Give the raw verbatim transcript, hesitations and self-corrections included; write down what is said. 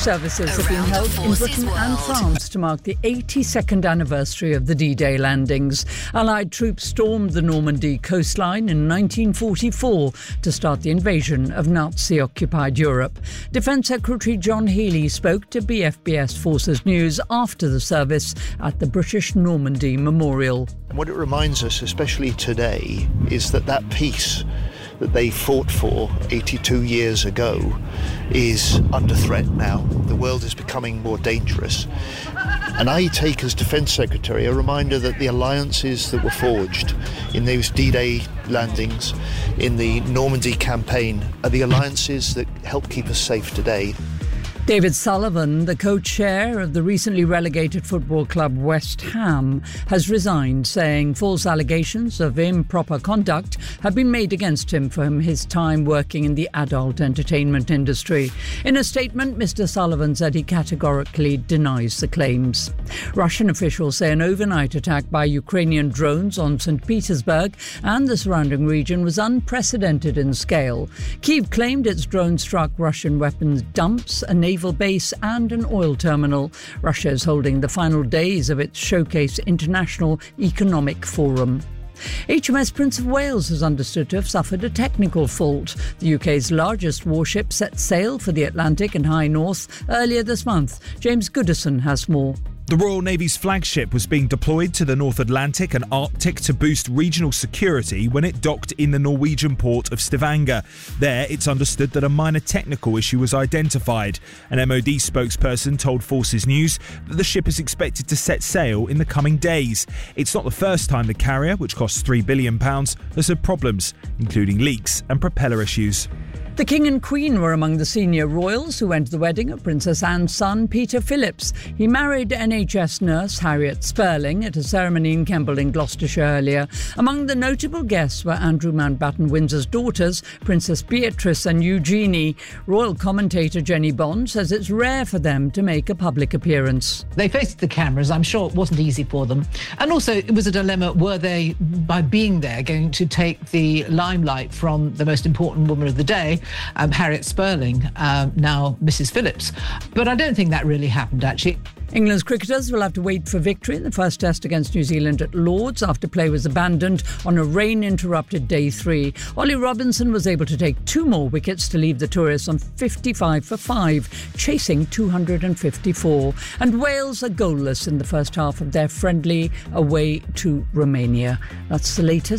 services have been held in Britain and France to mark the eighty-second anniversary of the D-Day landings. Allied troops stormed the Normandy coastline in nineteen forty-four to start the invasion of Nazi-occupied Europe. Defence Secretary John Healey spoke to B F B S Forces News after the service at the British Normandy Memorial. And what it reminds us, especially today, is that that peace that they fought for eighty-two years ago is under threat now. The world is becoming more dangerous. And I take as Defence Secretary a reminder that the alliances that were forged in those D-Day landings, in the Normandy campaign, are the alliances that help keep us safe today. David Sullivan, the co-chair of the recently relegated football club West Ham, has resigned, saying false allegations of improper conduct have been made against him from his time working in the adult entertainment industry. In a statement, Mr Sullivan said he categorically denies the claims. Russian officials say an overnight attack by Ukrainian drones on Saint Petersburg and the surrounding region was unprecedented in scale. Kyiv claimed its drone struck Russian weapons dumps, a naval base and an oil terminal. Russia is holding the final days of its Showcase International Economic Forum. H M S Prince of Wales is understood to have suffered a technical fault. The U K's largest warship set sail for the Atlantic and High North earlier this month. James Goodison has more. The Royal Navy's flagship was being deployed to the North Atlantic and Arctic to boost regional security when it docked in the Norwegian port of Stavanger. There, it's understood that a minor technical issue was identified. An M O D spokesperson told Forces News that the ship is expected to set sail in the coming days. It's not the first time the carrier, which costs three billion pounds, has had problems, including leaks and propeller issues. The King and Queen were among the senior royals who went to the wedding of Princess Anne's son, Peter Phillips. He married N H S nurse Harriet Spurling at a ceremony in Kemble in Gloucestershire earlier. Among the notable guests were Andrew Mountbatten Windsor's daughters, Princess Beatrice and Eugenie. Royal commentator Jenny Bond says it's rare for them to make a public appearance. They faced the cameras. I'm sure it wasn't easy for them. And also, it was a dilemma. Were they, by being there, going to take the limelight from the most important woman of the day, Um, Harriet Spurling, um, now Missus Phillips? But I don't think that really happened, actually. England's cricketers will have to wait for victory in the first test against New Zealand at Lords after play was abandoned on a rain-interrupted day three. Ollie Robinson was able to take two more wickets to leave the tourists on fifty-five for five, chasing two hundred fifty-four. And Wales are goalless in the first half of their friendly away to Romania. That's the latest.